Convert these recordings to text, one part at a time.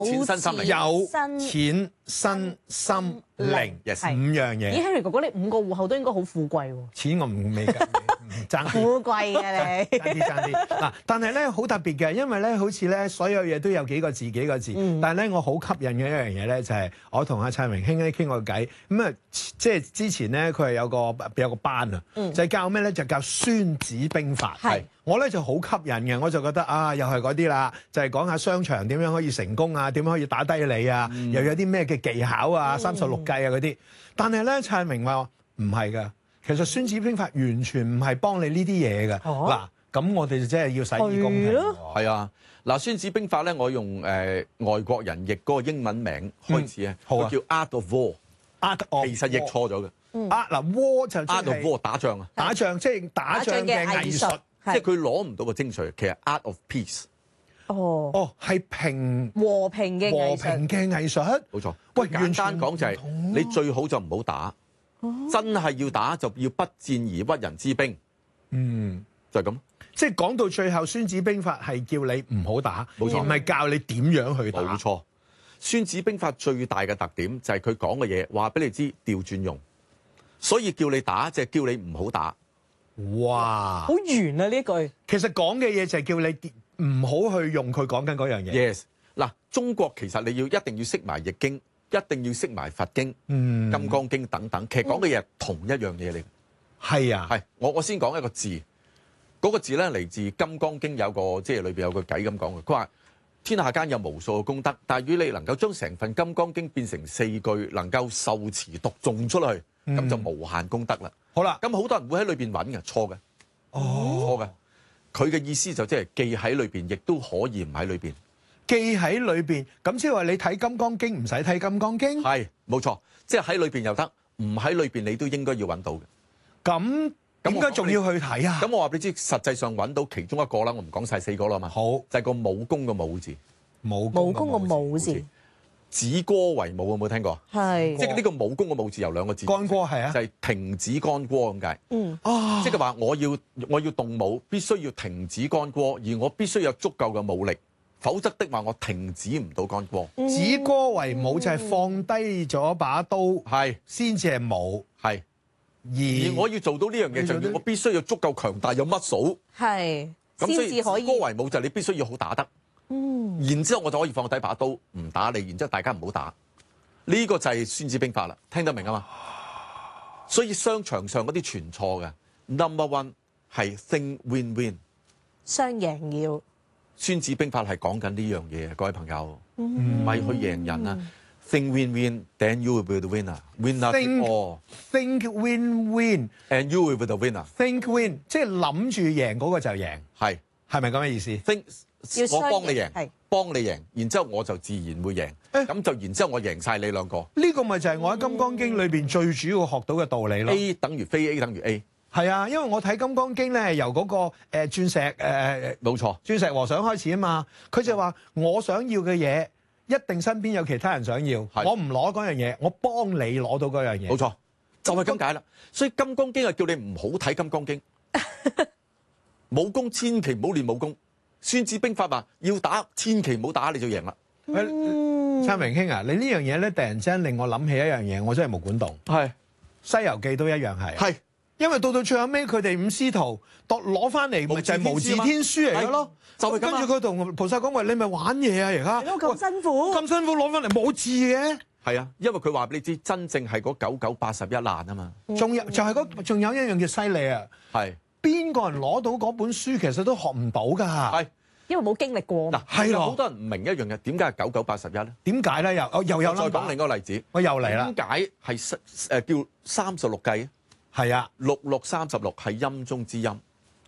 錢身心靈有錢身心靈 ，yes， 5樣嘢。 咦 Henry 哥哥，你5個戶口都應該好富貴喎。 錢我唔未計，爭啲。 富貴嘅你。 爭啲。嗱，但係咧好特別嘅，因為咧好似咧所有嘢都有幾個字，但係咧我好吸引嘅一樣嘢咧就係我同阿蔡明興咧傾過偈，咁啊即係之前咧佢係有個班啊，就係教咩咧？就教孫子兵法。 係。 我咧就好吸引嘅，我就覺得啊，又係嗰啲啦，就係講下商場點樣可以成功啊，點樣可以打低你啊，又有啲咩嘅技巧啊、36計啊嗰啲。但係咧，蔡明話唔係㗎，其實孫子兵法完全唔係幫你呢啲嘢㗎。嗱，咁我哋就真係要洗耳恭聽喎。 係啊，嗱，孫子兵法咧，我用外國人譯嗰個英文名開始啊，佢叫 Art of War， 其實譯錯咗嘅。 嗱，war 就 Art of War 打仗啊， 打仗即係打仗嘅藝術。 即係佢攞唔到個精髓，其實 Art of Peace。 係和平嘅藝術。 冇錯。 喂， 簡單講就係你最好就唔好打，真係要打就要不戰而屈人之兵。就係咁。 即係講到最後，《孫子兵法》係叫你唔好打， 冇錯， 唔係教你點樣去打。 冇錯。《孫子兵法》最大嘅特點就係佢講嘅嘢話俾你知調轉用，所以叫你打就係叫你唔好打。 哇！ 好圓啊呢句。 其實講嘅嘢就係叫你唔好去用佢講緊嗰樣嘢。 Yes， 嗱，中國其實你一定要識埋易經，一定要識埋佛經、金剛經等等。其實講嘅嘢係同一樣嘢嚟。 係啊， 係我先講一個字，嗰個字咧嚟自《金剛經》，有個即係裏邊有個偈咁講嘅。佢話天下間有無數嘅功德，但係如果你能夠將成份《金剛經》變成4句，能夠受持讀誦出去，咁就無限功德啦。好啦，咁好多人會喺裏邊揾嘅，錯嘅，錯嘅。佢嘅意思就即係既喺裏邊，亦都可以唔喺裏邊。 既喺裏邊，咁即係話你睇《金剛經》唔使睇《金剛經》？ 係，冇錯，即係喺裏邊又得，唔喺裏邊你都應該要揾到嘅。 咁點解仲要去睇啊？ 咁我話俾你知，實際上揾到其中一個啦，我唔講晒4個啦嘛。好，就係個武功嘅武字。 武功嘅武字。 止戈為武，有冇聽過？係，即係呢個武功嘅武字由2個字。干戈係啊，就係停止干戈咁解。即係話我要動武，必須要停止干戈，而我必須有足夠嘅武力，否則的話我停止唔到干戈。 止戈為武就係放低咗把刀，係先至係武，係。 而我要做到呢樣嘢，就要我必須要足夠強大，有 muscle，係，咁所以止戈為武就係你必須要好打得。然之後我就可以放低把刀唔打你，然之後大家唔好打，呢個就係孫子兵法啦，聽得明啊嘛？所以商場上嗰啲全錯嘅 ，number one 係 think win win， 雙贏要。 孫子兵法係講緊呢樣嘢，各位朋友，唔係去贏人啊 ，think win win，then you will be the winner，winner take all，think win win，and you will be the winner，think win， 即係諗住贏嗰個就贏，係咪咁嘅意思 ？think 我幫你贏，幫你贏，然之後我就自然會贏。咁就然之後我贏晒你2個。 呢個咪就係我喺《金剛經》裏邊最主要學到嘅道理咯。 A 等於非 A 等於 A。 係啊，因為我睇《金剛經》咧係由嗰個鑽石冇錯， 鑽石和尚開始啊嘛。佢就話我想要嘅嘢，一定身邊有其他人想要。我唔攞嗰樣嘢，我幫你攞到嗰樣嘢。 冇錯，就係咁解啦。所以《金剛經》係叫你唔好睇《金剛經》，武功千祈唔好練武功。孫子兵法話要打，千祈唔好打，你就贏啦。 蔡明興啊，你呢樣嘢咧，突然之間令我諗起一樣嘢，我真係冇管動。係《西遊記》都一樣係。係，因為到最後尾，佢哋5師徒攞翻嚟，咪就係無字天書嚟嘅咯。就係跟住佢同菩薩講話，你咪玩嘢啊！而家咁辛苦，咁辛苦攞翻嚟冇字嘅。 係啊，因為佢話俾你知，真正係嗰9981難啊嘛。 仲有就係仲有一樣叫犀利啊。係。邊個人攞到嗰本書，其實都學唔到㗎。係， 因為冇經歷過。 嗱，係咯，好多人唔明一樣嘢，點解係9981咧？ 點解咧？又有再講另一個例子， 我又嚟啦。 點解係叫36計？係啊，6636係陰中之陰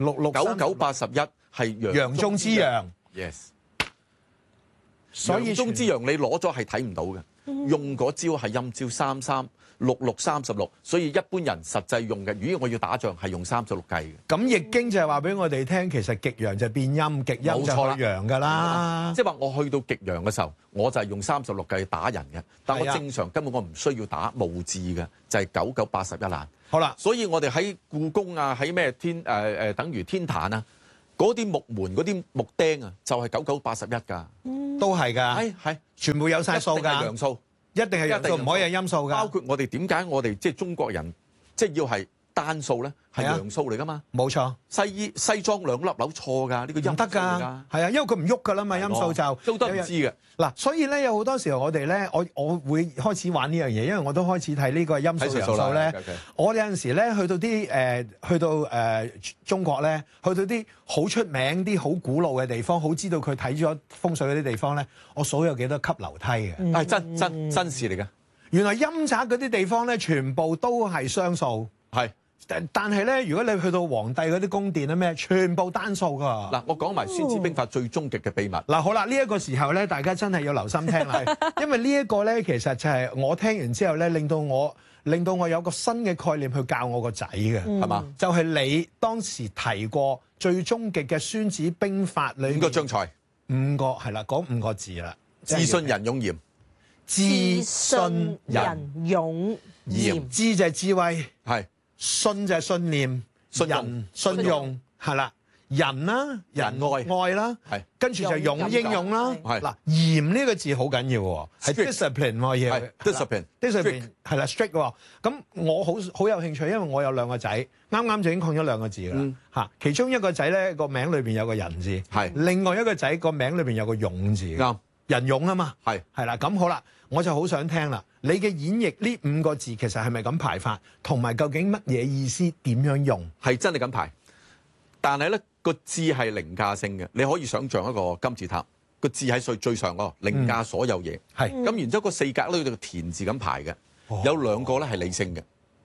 ，9981係陽中之陽。Yes， 所以陽中之陽你攞咗係睇唔到嘅，用嗰招係陰招33。6636，所以一般人實際用嘅，如果我要打仗係用36計嘅。咁易經就係話俾我哋聽，其實極陽就變陰，極陰就係陽㗎啦。即係話我去到極陽嘅時候，我就係用36計打人嘅。但我正常根本我唔需要打無字嘅，就係9981難。好啦，所以我哋喺故宮啊，喺咩等於天壇啊， 嗰啲木門嗰啲木釘啊，就係9981㗎， 都係㗎， 係全部有晒數㗎， 陽數， 一定係陽數，唔可以係陰數㗎。 包括我哋點解我哋即係中國人即係要係單數咧，係陽數嚟㗎嘛？ 冇錯， 西裝兩粒紐錯㗎，呢個陰數唔得㗎，係啊，因為佢唔喐㗎啦嘛，陰數就都得唔知嘅。 嗱，所以咧有好多時候我哋咧，我會開始玩呢樣嘢，因為我都開始睇呢個陰數陽數咧。我有陣時咧去到中國咧，去到啲好出名、啲好古老嘅地方，好知道佢睇咗風水嗰啲地方咧，我數有幾多級樓梯嘅。 係真事嚟㗎。 原來陰宅嗰啲地方咧，全部都係雙數。 係。 但係咧，如果你去到皇帝嗰啲宮殿咧咩，全部單數㗎。 嗱，我講埋《孫子兵法》最終極嘅秘密。 嗱，好啦，呢一個時候咧，大家真係要留心聽啦，因為呢一個咧，其實就係我聽完之後咧，令到我有個新嘅概念去教我個仔嘅，係嘛？就係你當時提過最終極嘅《孫子兵法》裏面 5個將才 ，5個係啦，講5個字啦， 自信仁勇嚴。 自信仁勇嚴， 智就係智慧， 係。 信就係信念，信用係啦，仁啦，仁愛啦， 係， 跟住就勇英勇啦。嗱，嚴呢個字好緊要喎，係 discipline 喎要 discipline 係啦 strict 喎。咁我好有興趣，因為我有2個仔，啱啱就已經講咗2個字啦嚇。其中一個仔咧個名裏邊有個仁字，係另外一個仔個名裏邊有個勇字，啱仁勇啊嘛，係啦。咁好啦，我就好想聽啦。你嘅演繹呢5個字其實係咪咁排法？同埋究竟乜嘢意思？點樣用？ 係真係咁排，但係咧個字係凌駕性嘅。你可以想像一個金字塔，個字喺最上嗰個凌駕所有嘢。係咁，然之後個4格咧，就田字咁排嘅。有2個咧係理性嘅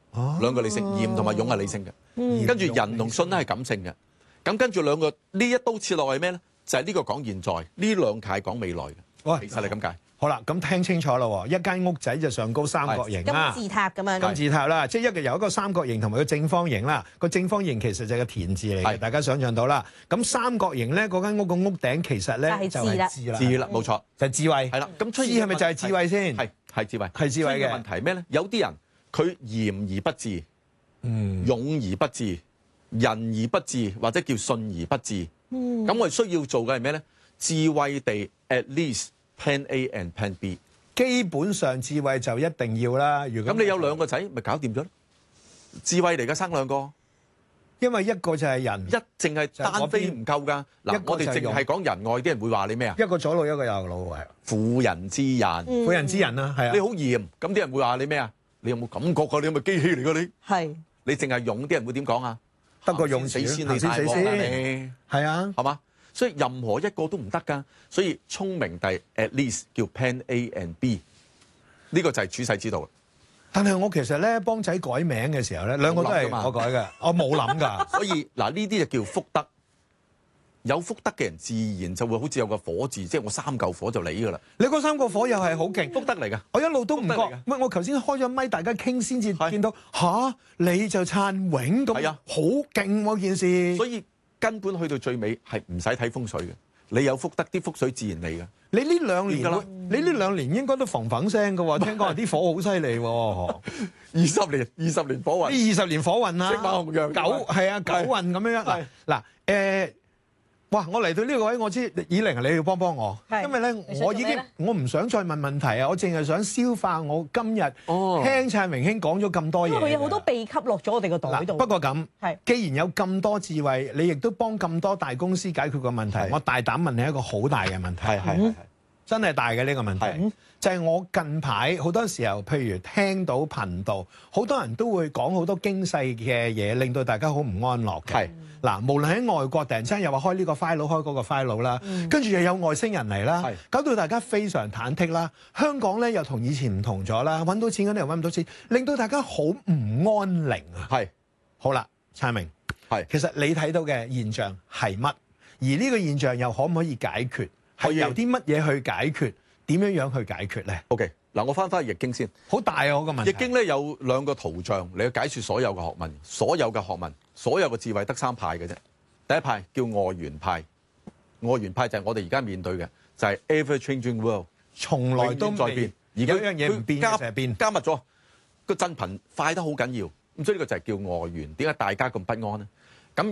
，2個理性，嚴同埋勇係理性嘅。跟住仁同信咧係感性嘅。咁跟住2個呢一刀切落係咩咧？就係呢個講現在，呢2屆講未來嘅。其實係咁解。 好啦，咁聽清楚啦喎，一間屋仔就上高三角形啦， 金字塔咁樣， 金字塔啦，即係由一個三角形同埋個正方形啦。個正方形其實就係個田字嚟嘅，大家想象到啦。咁三角形咧，嗰間屋個屋頂其實咧就係智啦， 智啦，冇錯， 就係智慧。係啦， 咁出現智係咪就係智慧先？ 係智慧， 係智慧嘅問題咩咧？有啲人佢嚴而不智，勇而不智，仁而不智，或者叫信而不智。咁我哋需要做嘅係咩咧？智慧地 at least plan A and plan B。 基本上智慧就一定要啦。如果咁你有2個仔，咪搞掂咗？智慧嚟㗎，生2個， 因為一個就係仁， 淨係單飛唔夠㗎。嗱，我哋淨係講仁愛，啲人會話你咩啊？ 一個左腦，一個右腦，係婦人之仁， 婦人之仁啦，係啊。 你好嚴，咁啲人會話你咩啊？你有冇感覺㗎？你係咪機器嚟㗎？你係你淨係勇，啲人會點講啊？ 得個勇死先， 你大鑊你係啊， 係嘛？所以任何一個都唔得㗎，所以聰明第 at least 叫 plan A and B， 呢個就係處世之道。 但係我其實咧幫仔改名嘅時候咧，2個都係我改嘅，我冇諗㗎。 所以嗱，呢啲就叫福德。有福德嘅人自然就會好似有個火字，即係我3嚿火就嚟㗎啦。 你嗰3個火又係好勁， 福德嚟㗎。 我一路都唔覺。喂，我頭先開咗咪，大家傾先至見到吓，你就燦榮咁，係啊，好勁喎件事。 所以根本去到最尾係唔使睇風水嘅，你有福德，啲福水自然嚟嘅。 你呢2年應該都嘭嘭聲嘅喎，聽講話啲火好犀利喎。 20年火運。 呢20年火運啊， 色馬紅陽九運咁樣嗱哇！我嚟到呢個位，我知以玲你要幫我，因為咧我唔想再問問題啊，我淨係想消化我今日聽燦榮兄講咗咁多嘢。 佢有好多秘笈落咗我哋個袋度。 不過咁，既然有咁多智慧，你亦都幫咁多大公司解決個問題，我大膽問你一個好大嘅問題，係真係大嘅呢個問題，就係我近排好多時候，譬如聽到頻道，好多人都會講好多經世嘅嘢，令到大家好唔安樂嘅。嗱，無論喺外國突然之間又話開呢個 file 開嗰個 file 啦，跟住又有外星人嚟啦，搞到大家非常忐忑啦。香港咧又同以前唔同咗啦，揾到錢嗰啲又揾唔到錢，令到大家好唔安寧啊。好啦，燦榮，其實你睇到嘅現象係乜？而呢個現象又可唔可以解決？係由啲乜嘢去解決？點樣去解決咧 ？OK， 嗱，我翻易經先。 好大啊！我個問題。 易經咧有2個圖像嚟去解説所有嘅學問，所有嘅智慧得3派嘅啫。第一派叫外緣派，外緣派就係我哋而家面對嘅，就係 ever changing world， 從來都在變。而家一樣嘢唔變嘅就係變， 加密咗個振頻快得好緊要。咁所以呢個就係叫外緣。點解大家咁不安咧？咁要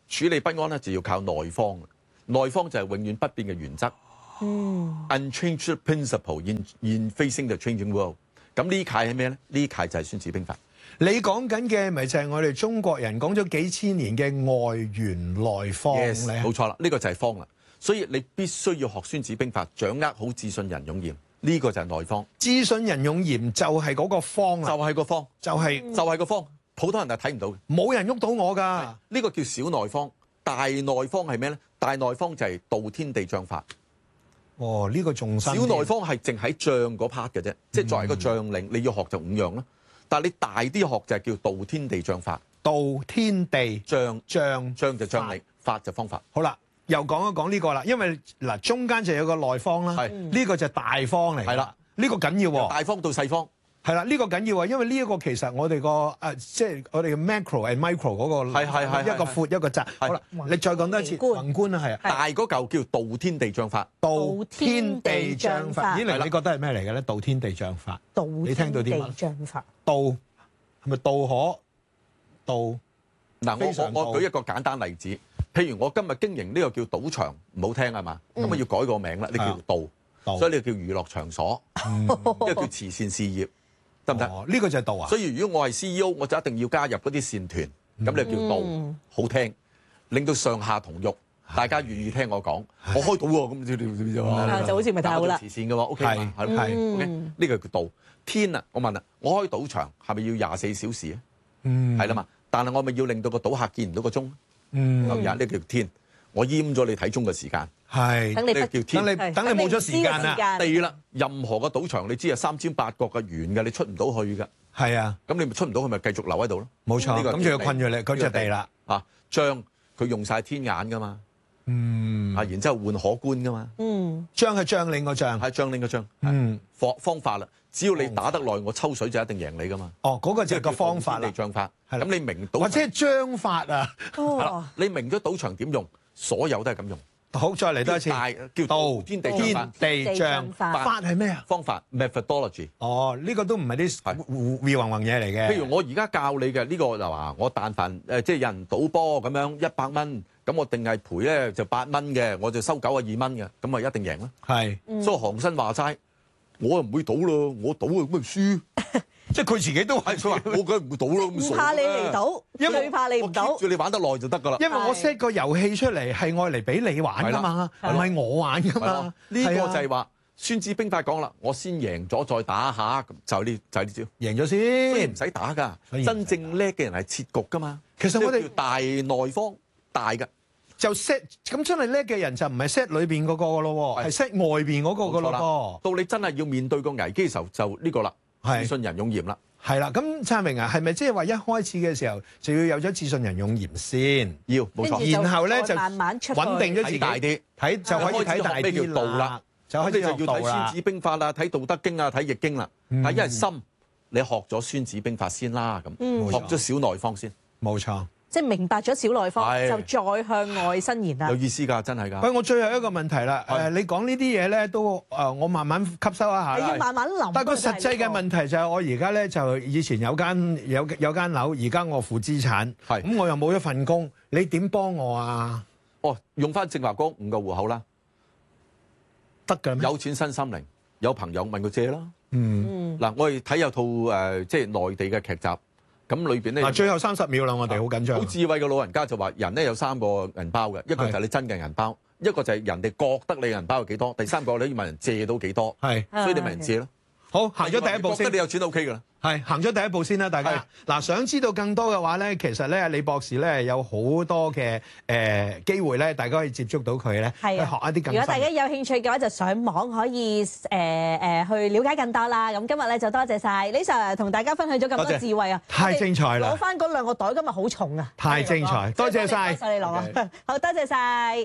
處理不安咧就要靠內方。內方就係永遠不變嘅原則。Unchangeable principle in facing the changing world。咁呢屆係咩咧？呢屆就係孫子兵法。 你講緊嘅咪就係我哋中國人講咗幾千年嘅外圓內方咧？ 冇錯啦，呢個就係方啦。所以你必須要學孫子兵法，掌握好自信仁勇嚴。呢個就係內方。自信仁勇嚴就係嗰個方啦， 就係個方，就係個方。普通人係睇唔到嘅， 冇人喐到我㗎。 呢個叫小內方。大內方係咩咧？大內方就係道天地將法。 哦，呢個仲新。 小內方係淨喺將嗰 part 嘅啫，即係作為一個將領，你要學就5樣啦。但係你大啲學就係叫道天地將法。 道天地將就將領，法就方法。 好啦，又講一講呢個啦，因為嗱中間就有個內方啦，呢個就係大方嚟。係啦，呢個緊要喎。 大方到細方。係啦，呢個緊要啊，因為呢一個其實我哋個即係我哋嘅 macro and micro 嗰個係一個闊一個窄。好啦，你再講多一次宏觀啊，係啊。 大嗰嚿叫道天地將法。 道天地將法。咦，你覺得係咩嚟嘅咧？道天地將法。你聽到啲乜？ 將法。 道係咪道可道？ 嗱，我舉一個簡單例子，譬如我今日經營呢個叫賭場，唔好聽係嘛？咁啊要改個名啦，你叫道，所以你叫娛樂場所，一個叫慈善事業。得唔得？ 呢個就係道啊！ 所以如果我係 CEO，我就一定要加入嗰啲善團，咁你叫道，好聽，令到上下同欲，大家願意聽我講。我開賭喎，咁就好似咪太好啦。 慈善嘅喎 ，OK 嘛？係 OK，呢個叫道。天啊！我問啦，我開賭場係咪要24小時啊？係啦嘛，但係我咪要令到個賭客見唔到個鐘。呢個叫天。我閹咗你睇鐘嘅時間。 係， 等你叫天， 等你冇咗時間啦。 地啦，任何個賭場你知啊，3800角嘅圓嘅，你出唔到去㗎。 係啊， 咁你咪出唔到去，咪繼續留喺度咯。 冇錯，咁就要困住你嗰隻地啦。 將佢用晒天眼㗎嘛。然之後換可觀㗎嘛。 將係將領個將。 係將領個將。方法啦，只要你打得耐，我抽水就一定贏你㗎嘛。 哦，嗰個就係個方法啦。 將法。咁你明賭或者係章法啊。 係啦，你明咗賭場點用，所有都係咁用。 好，再嚟多一次。 叫道天地將法。 法係咩啊？ 方法 methodology。 哦，呢個都唔係啲烏雲嘢嚟嘅。 譬如我而家教你嘅呢個就話，我但凡即係有人賭波咁樣100蚊，咁我定係賠咧就8蚊嘅，我就收92蚊嘅，咁咪一定贏啦。係，所以韓生話齋，我又唔會賭咯，我賭啊咁咪輸。即係佢自己都係，佢話我梗係唔會賭咯，咁唔怕你嚟賭，因為怕你唔賭。 我 keep 住你玩得耐就得㗎啦。 因為我 set 個遊戲出嚟係愛嚟俾你玩㗎嘛，唔係我玩㗎嘛。 呢個就係話《孫子兵法》講啦，我先贏咗再打下，就呢招。 贏咗先， 所以唔使打㗎。真正叻嘅人係設局㗎嘛。 其實我哋叫大內方，大㗎。 就 set 咁真係叻嘅人就唔係 set 裏邊嗰個㗎咯，係 set 外邊嗰個㗎咯。 到你真係要面對個危機嘅時候，就呢個啦。自信仁勇嚴啦， 係啦。咁燦明啊，係咪即係話一開始嘅時候就要有咗自信仁勇嚴先？ 要，冇錯。 然後咧就慢慢出穩定咗自己， 大啲睇就可以睇大啲道啦。就開始要睇孫子兵法啦，睇道德經啊，睇易經啦。但一係深，你學咗孫子兵法先啦，咁學咗小內方先。 冇錯。 即係明白咗小內方，就再向外伸延啦。 有意思㗎，真係㗎。 喂，我最後一個問題啦。你講呢啲嘢咧，都我慢慢吸收一下。 你要慢慢諗。 但係個實際嘅問題就係，我而家咧就以前有間樓，而家我負資產，咁我又冇一份工，你點幫我啊？ 哦，用翻正話講5個戶口啦， 得㗎咩？ 有錢新心靈，有朋友問佢借啦。嗱，我哋睇有套即係內地嘅劇集。咁裏邊咧， 嗱，最後30秒啦，我哋好緊張。 好智慧嘅老人家就話：人咧有3個銀包嘅，一個就係你真嘅銀包，一個就係人哋覺得你銀包有幾多，第3個你要問人借到幾多。係，所以你問人借咯。好，行咗第一步先。覺得你有錢 OK 㗎啦。係，行咗第一步先啦，大家。嗱，想知道更多嘅話咧，其實咧李博士咧有好多嘅機會咧，大家可以接觸到佢咧，去學一啲更。如果大家有興趣嘅話，就上網可以去了解更多啦。咁今日咧就多謝晒李 Sir 同大家分享咗咁多智慧啊！太精彩啦！攞翻嗰2個袋今日好重啊！太精彩，多謝晒。多謝你攞啊！好多謝晒。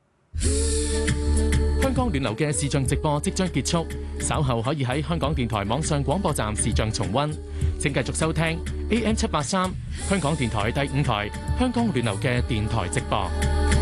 香港暖流嘅視像直播即將結束，稍後可以喺香港電台網上廣播站視像重溫。請繼續收聽 AM783香港電台第5台香港暖流嘅電台直播。